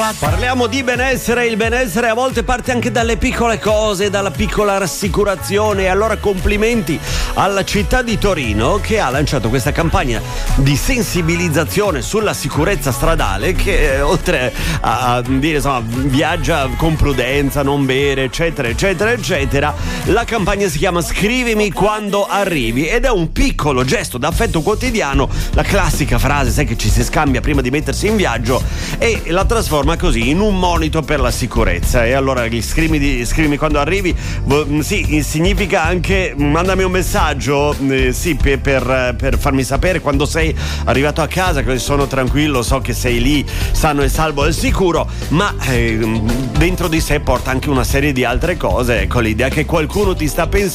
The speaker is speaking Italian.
Parliamo di benessere. Il benessere a volte parte anche dalle piccole cose, dalla piccola rassicurazione. E allora complimenti alla città di Torino, che ha lanciato questa campagna di sensibilizzazione sulla sicurezza stradale, che oltre a dire insomma viaggia con prudenza, non bere, eccetera eccetera eccetera, la campagna si chiama Scrivimi quando arrivi ed è un piccolo gesto d'affetto quotidiano, la classica frase sai che ci si scambia prima di mettersi in viaggio, e la trasforma così in un monito per la sicurezza. E allora scrivimi quando arrivi, sì, significa anche mandami un messaggio, sì, per farmi sapere quando sei arrivato a casa, che sono tranquillo, so che sei lì sano e salvo al sicuro, ma dentro di sé porta anche una serie di altre cose. Ecco, l'idea che qualcuno ti sta pensando